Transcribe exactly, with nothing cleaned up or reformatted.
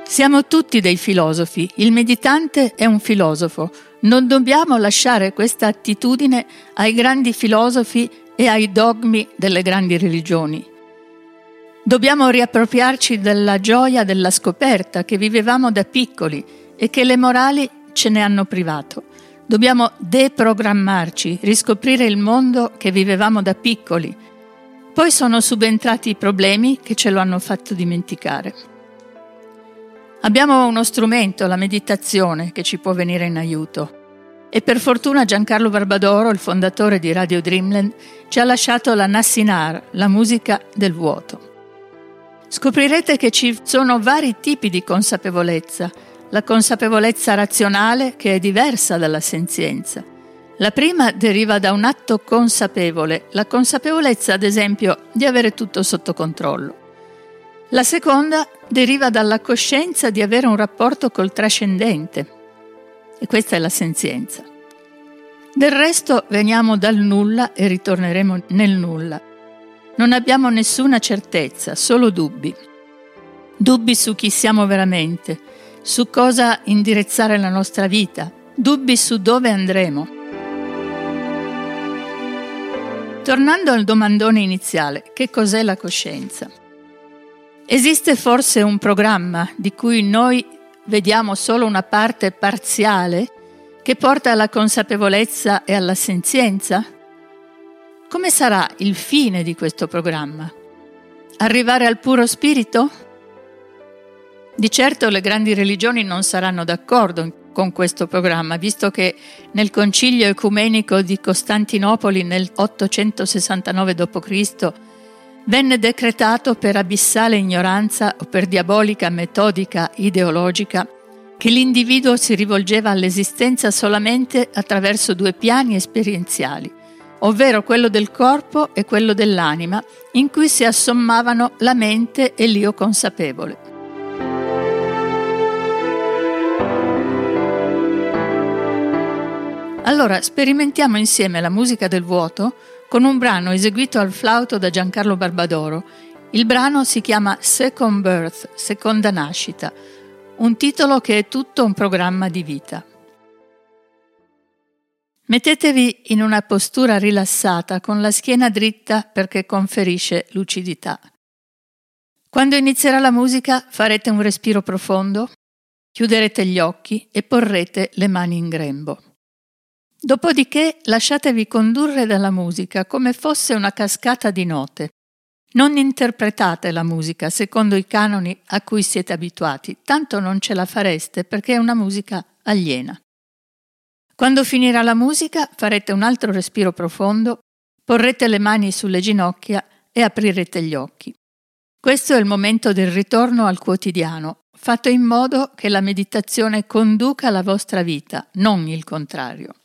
Siamo tutti dei filosofi, il meditante è un filosofo. Non dobbiamo lasciare questa attitudine ai grandi filosofi e ai dogmi delle grandi religioni. Dobbiamo riappropriarci della gioia della scoperta che vivevamo da piccoli e che le morali ce ne hanno privato. Dobbiamo deprogrammarci, riscoprire il mondo che vivevamo da piccoli. Poi sono subentrati i problemi che ce lo hanno fatto dimenticare. Abbiamo uno strumento, la meditazione, che ci può venire in aiuto. E per fortuna Giancarlo Barbadoro, il fondatore di Radio Dreamland, ci ha lasciato la Nascinar, la musica del vuoto. Scoprirete che ci sono vari tipi di consapevolezza. La consapevolezza razionale, che è diversa dalla senzienza. La prima deriva da un atto consapevole, la consapevolezza, ad esempio, di avere tutto sotto controllo. La seconda deriva dalla coscienza di avere un rapporto col trascendente, e questa è la senzienza. Del resto veniamo dal nulla e ritorneremo nel nulla. Non abbiamo nessuna certezza, solo dubbi. Dubbi su chi siamo veramente, su cosa indirizzare la nostra vita, dubbi su dove andremo. Tornando al domandone iniziale, che cos'è la coscienza? Esiste forse un programma di cui noi vediamo solo una parte parziale che porta alla consapevolezza e alla senzienza? Come sarà il fine di questo programma? Arrivare al puro spirito? Di certo le grandi religioni non saranno d'accordo con questo programma, visto che nel Concilio Ecumenico di Costantinopoli nel ottocentosessantanove dopo Cristo venne decretato per abissale ignoranza o per diabolica metodica ideologica che l'individuo si rivolgeva all'esistenza solamente attraverso due piani esperienziali, ovvero quello del corpo e quello dell'anima, in cui si assommavano la mente e l'io consapevole. Allora, sperimentiamo insieme la musica del vuoto con un brano eseguito al flauto da Giancarlo Barbadoro. Il brano si chiama Second Birth, seconda nascita, un titolo che è tutto un programma di vita. Mettetevi in una postura rilassata con la schiena dritta perché conferisce lucidità. Quando inizierà la musica farete un respiro profondo, chiuderete gli occhi e porrete le mani in grembo. Dopodiché lasciatevi condurre dalla musica come fosse una cascata di note. Non interpretate la musica secondo i canoni a cui siete abituati, tanto non ce la fareste perché è una musica aliena. Quando finirà la musica farete un altro respiro profondo, porrete le mani sulle ginocchia e aprirete gli occhi. Questo è il momento del ritorno al quotidiano. Fate in modo che la meditazione conduca la vostra vita, non il contrario.